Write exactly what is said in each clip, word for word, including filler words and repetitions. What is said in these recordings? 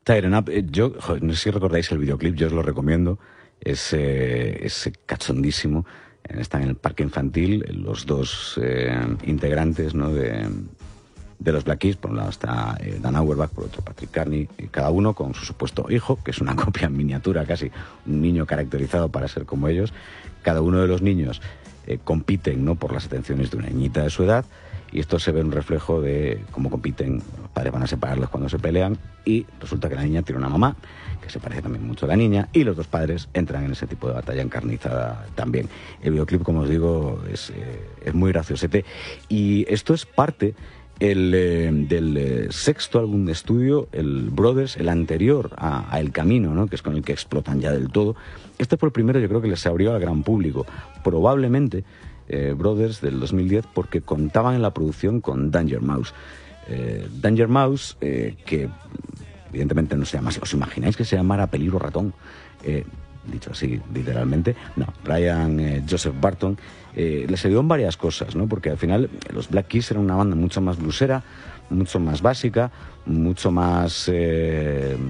Tighten Up, eh, yo, joder, no sé si recordáis el videoclip, yo os lo recomiendo, es, eh, es cachondísimo. Están en el parque infantil los dos eh, integrantes, ¿no?, de, de los Black Keys. Por un lado está eh, Dan Auerbach, por otro Patrick Carney, y cada uno con su supuesto hijo, que es una copia en miniatura, casi un niño caracterizado para ser como ellos. Cada uno de los niños eh, compiten, ¿no?, por las atenciones de una niñita de su edad, y esto se ve un reflejo de cómo compiten. Los padres van a separarlos cuando se pelean, y resulta que la niña tiene una mamá que se parece también mucho a la niña, y los dos padres entran en ese tipo de batalla encarnizada también. El videoclip, como os digo, es, eh, es muy graciosete, y esto es parte el, eh, del eh, sexto álbum de estudio, el Brothers, el anterior a, a El Camino, ¿no?, que es con el que explotan ya del todo. Este fue el primero, yo creo, que les abrió al gran público, probablemente eh, Brothers del dos mil diez, porque contaban en la producción con Danger Mouse. Eh, Danger Mouse, eh, que evidentemente no se llama así. ¿Os imagináis que se llamara Peligro Ratón? Eh, dicho así, literalmente. No, Brian eh, Joseph Barton eh, les ayudó en varias cosas, ¿no? Porque al final los Black Keys eran una banda mucho más bluesera, mucho más básica, mucho más eh,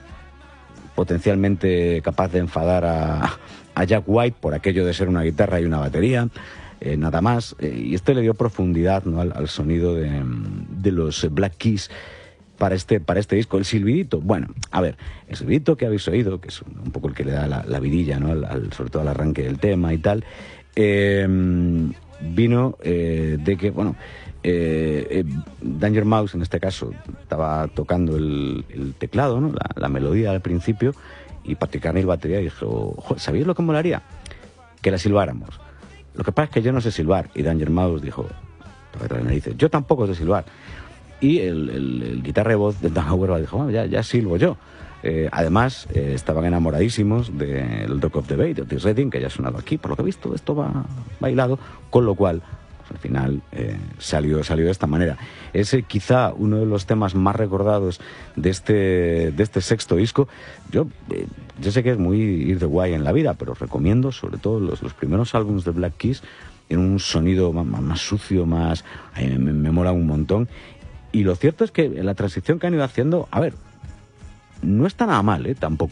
potencialmente capaz de enfadar a, a Jack White por aquello de ser una guitarra y una batería. Eh, nada más, eh, y esto le dio profundidad, ¿no?, al, al sonido de, de los Black Keys para este, para este disco. El silbidito, bueno, a ver, el silbidito que habéis oído, que es un, un poco el que le da la, la vidilla, ¿no?, al, al, sobre todo al arranque del tema y tal, eh, vino eh, de que, bueno, eh, eh, Danger Mouse en este caso estaba tocando el, el teclado, ¿no?, la, la melodía al principio, y Patrick Carney, el batería, dijo: ¿sabéis lo que molaría? Que la silbáramos. Lo que pasa es que yo no sé silbar. Y Danger Mouse dijo: las narices, yo tampoco sé silbar. Y el, el, el guitarra de voz de Dan Auerbach dijo: bueno, ya, ya silbo yo. Eh, además, eh, estaban enamoradísimos del Dock of the Bay, de Otis Redding, que ya ha sonado aquí. Por lo que he visto, esto va bailado, con lo cual, pues, al final eh, salió, salió de esta manera. Es eh, quizá uno de los temas más recordados de este, de este sexto disco. Yo, eh, yo sé que es muy ir de guay en la vida, pero os recomiendo sobre todo los, los primeros álbumes de Black Keys, en un sonido más, más sucio, más... me, me mola un montón. Y lo cierto es que la transición que han ido haciendo, a ver, no está nada mal, ¿eh? Tampoco.